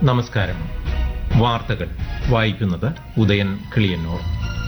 നമസ്കാരം. വാർത്തകൾ വായിക്കുന്നത് ഉദയൻ കിളിയന്നൂർ.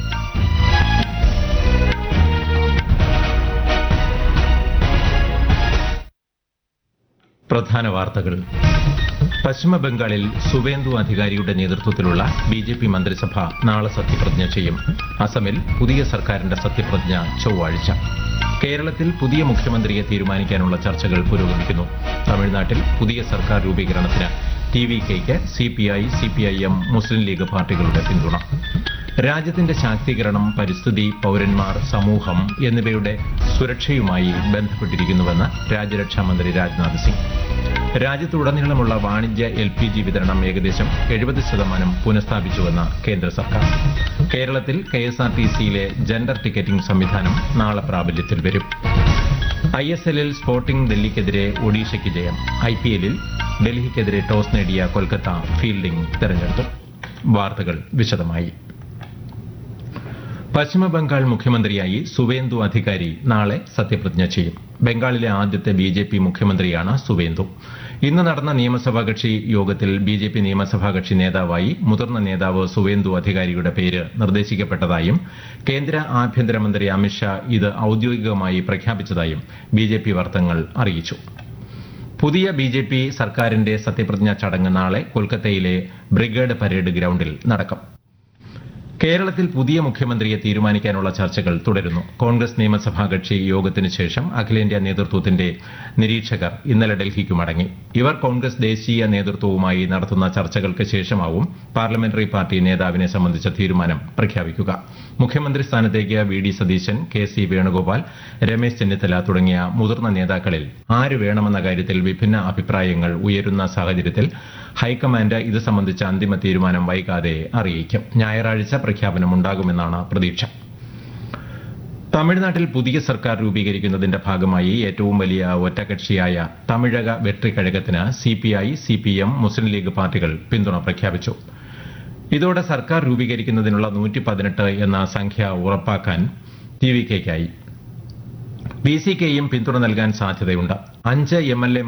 പ്രധാന വാർത്തകൾ. പശ്ചിമബംഗാളിൽ സുവേന്ദു അധികാരിയുടെ നേതൃത്വത്തിലുള്ള ബിജെപി മന്ത്രിസഭ നാളെ സത്യപ്രതിജ്ഞ ചെയ്യും. അസമിൽ പുതിയ സർക്കാരിന്റെ സത്യപ്രതിജ്ഞ ചൊവ്വാഴ്ച. കേരളത്തിൽ പുതിയ മുഖ്യമന്ത്രിയെ തീരുമാനിക്കാനുള്ള ചർച്ചകൾ പുരോഗമിക്കുന്നു. തമിഴ്നാട്ടിൽ പുതിയ സർക്കാർ രൂപീകരണത്തിന് ടിവികെയ്ക്ക് സിപിഐ, സിപിഐഎം, മുസ്ലിം ലീഗ് പാർട്ടികളുടെ പിന്തുണ. രാജ്യത്തിന്റെ ശാക്തീകരണം പരിസ്ഥിതി, പൌരന്മാർ, സമൂഹം എന്നിവയുടെ സുരക്ഷയുമായി ബന്ധപ്പെട്ടിരിക്കുന്നുവെന്ന് രാജ്യരക്ഷാമന്ത്രി രാജ്നാഥ് സിംഗ്. രാജ്യത്തുടനീളമുള്ള വാണിജ്യ LPG വിതരണം ഏകദേശം 70% പുനഃസ്ഥാപിച്ചുവെന്ന് കേന്ദ്ര സർക്കാർ. കേരളത്തിൽ KSRTCയിലെ ജെൻഡർ ടിക്കറ്റിംഗ് സംവിധാനം നാളെ പ്രാബല്യത്തിൽ വരും. ISLൽ സ്പോർട്ടിംഗ് ഡൽഹിക്കെതിരെ ഒഡീഷയ്ക്ക് ജയം. IPLൽ ഡൽഹിക്കെതിരെ ടോസ് നേടിയ കൊൽക്കത്ത ഫീൽഡിംഗ് തെരഞ്ഞെടുത്തു. വാർത്തകൾ വിശദമായി. പശ്ചിമബംഗാൾ മുഖ്യമന്ത്രിയായി സുവേന്ദു അധികാരി നാളെ സത്യപ്രതിജ്ഞ ചെയ്യും. ബംഗാളിലെ ആദ്യത്തെ BJP മുഖ്യമന്ത്രിയാണ് സുവേന്ദു. ഇന്ന് നടന്ന നിയമസഭാ കക്ഷി യോഗത്തിൽ BJP നിയമസഭാ കക്ഷി നേതാവായി മുതിർന്ന നേതാവ് സുവേന്ദു അധികാരിയുടെ പേര് നിർദ്ദേശിക്കപ്പെട്ടതായും കേന്ദ്ര ആഭ്യന്തരമന്ത്രി അമിത്ഷാ ഇത് ഔദ്യോഗികമായി പ്രഖ്യാപിച്ചതായും BJP വൃത്തങ്ങൾ അറിയിച്ചു. പുതിയ BJP സർക്കാരിന്റെ സത്യപ്രതിജ്ഞാ ചടങ്ങ് നാളെ കൊൽക്കത്തയിലെ ബ്രിഗേഡ് പരേഡ് ഗ്രൌണ്ടിൽ നടക്കും. കേരളത്തിൽ പുതിയ മുഖ്യമന്ത്രിയെ തീരുമാനിക്കാനുള്ള ചർച്ചകൾ തുടരുന്നു. കോൺഗ്രസ് നിയമസഭാ കക്ഷി യോഗത്തിന് ശേഷം അഖിലേന്ത്യാ നേതൃത്വത്തിന്റെ നിരീക്ഷകർ ഇന്നലെ ഡൽഹിക്ക് മടങ്ങി. ഇവർ കോൺഗ്രസ് ദേശീയ നേതൃത്വവുമായി നടത്തുന്ന ചർച്ചകൾക്ക് ശേഷമാവും പാർലമെന്ററി പാർട്ടി നേതാവിനെ സംബന്ധിച്ച തീരുമാനം പ്രഖ്യാപിക്കുക. മുഖ്യമന്ത്രി സ്ഥാനത്തേക്ക് VD സതീശൻ, KC വേണുഗോപാൽ, രമേശ് ചെന്നിത്തല തുടങ്ങിയ മുതിർന്ന നേതാക്കളിൽ ആര് വേണമെന്ന കാര്യത്തിൽ വിഭിന്ന അഭിപ്രായങ്ങൾ ഉയരുന്ന സാഹചര്യത്തിൽ ഹൈക്കമാൻഡ് ഇത് സംബന്ധിച്ച അന്തിമ തീരുമാനം വൈകാതെ അറിയിക്കും. ഞായറാഴ്ച പ്രഖ്യാപനമുണ്ടാകുമെന്നാണ് പ്രതീക്ഷ. തമിഴ്നാട്ടിൽ പുതിയ സർക്കാർ രൂപീകരിക്കുന്നതിന്റെ ഭാഗമായി ഏറ്റവും വലിയ ഒറ്റകക്ഷിയായ തമിഴക വെട്രിക്കഴകത്തിന് CPI, CPM, മുസ്ലിം ലീഗ് പാർട്ടികൾ പിന്തുണ പ്രഖ്യാപിച്ചു. ഇതോടെ സർക്കാർ രൂപീകരിക്കുന്നതിനുള്ള 118 എന്ന സംഖ്യ ഉറപ്പാക്കാൻ TVKയ്ക്കായി. VCKയും പിന്തുണ നൽകാൻ സാധ്യതയുണ്ട്. 5 MLA